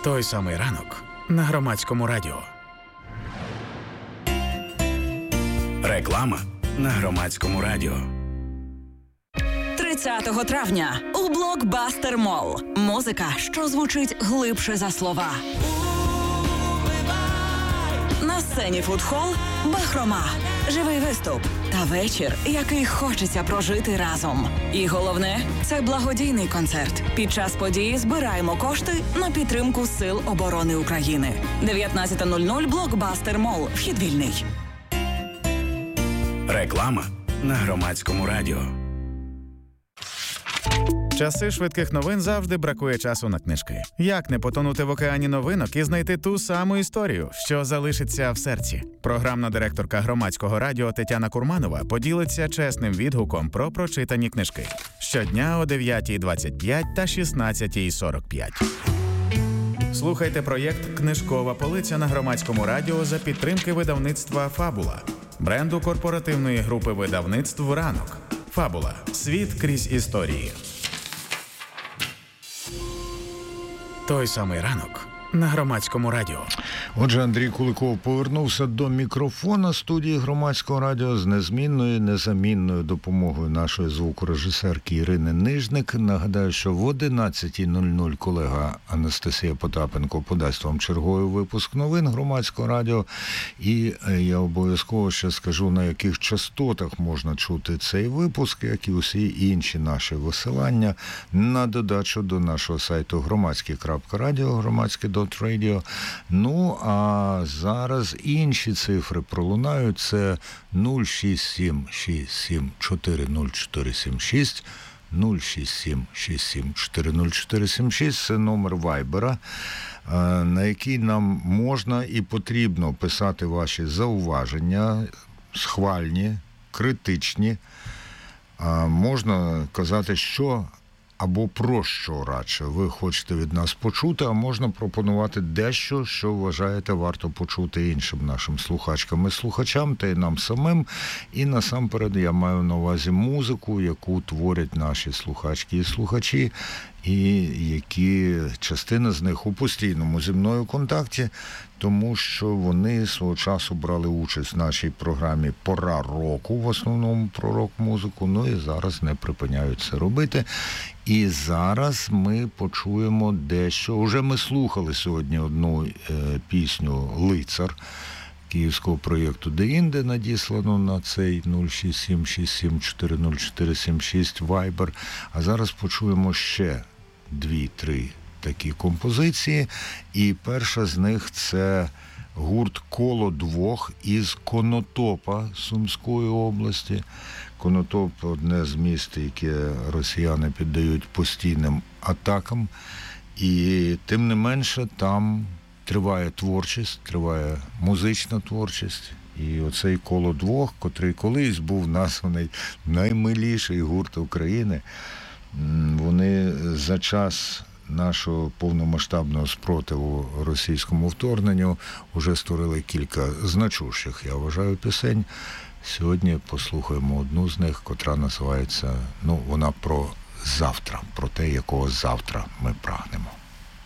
Той самий ранок на Громадському радіо. Реклама на Громадському радіо. 30 травня у Блокбастер Молл. Музика, що звучить глибше за слова. На сцені фудхол «Бахрома». Живий виступ та вечір, який хочеться прожити разом. І головне – це благодійний концерт. Під час події збираємо кошти на підтримку Сил оборони України. 19:00 Блокбастер Молл. Вхід вільний. Реклама на Громадському радіо. Часи швидких новин завжди бракує часу на книжки. Як не потонути в океані новинок і знайти ту саму історію, що залишиться в серці? Програмна директорка Громадського радіо Тетяна Курманова поділиться чесним відгуком про прочитані книжки. Щодня о 9:25 та 16:45. Слухайте проєкт «Книжкова полиця» на Громадському радіо за підтримки видавництва «Фабула», бренду корпоративної групи видавництв «Ранок». «Фабула. Світ крізь історії». Той самий ранок на Громадському радіо. Отже, Андрій Куликов повернувся до мікрофона студії Громадського радіо з незмінною, незамінною допомогою нашої звукорежисерки Ірини Нижник. Нагадаю, що в 11:00 колега Анастасія Потапенко подасть вам черговий випуск новин Громадського радіо. І я обов'язково ще скажу, на яких частотах можна чути цей випуск, як і усі інші наші висилання на додачу до нашого сайту громадське.радіо, громадське.радіо. Ну, а зараз інші цифри пролунають. Це 067 67 40476, 067 67 40476. Це номер Вайбера, на який нам можна і потрібно писати ваші зауваження, схвальні, критичні. Можна казати, що або про що радше ви хочете від нас почути, а можна пропонувати дещо, що вважаєте варто почути іншим нашим слухачкам і слухачам, та й нам самим. І насамперед я маю на увазі музику, яку творять наші слухачки і слухачі, і які частина з них у постійному зі мною контакті, тому що вони свого часу брали участь в нашій програмі «Пора року», в основному про рок-музику, ну і зараз не припиняють це робити. І зараз ми почуємо дещо. Уже ми слухали сьогодні одну пісню «Лицар» київського проєкту «Деінде», надіслано на цей 067 67 40476 Вайбер. А зараз почуємо ще 2-3 такі композиції. І перша з них – це гурт «Коло двох» із Конотопа Сумської області. Конотоп – одне з міст, яке росіяни піддають постійним атакам. І тим не менше там триває творчість, триває музична творчість. І оцей «Коло двох», котрий колись був названий наймиліший гурт України, вони за час нашого повномасштабного спротиву російському вторгненню вже створили кілька значущих, я вважаю, пісень. Сьогодні послухаємо одну з них, котра називається, вона про завтра, про те, якого завтра ми прагнемо.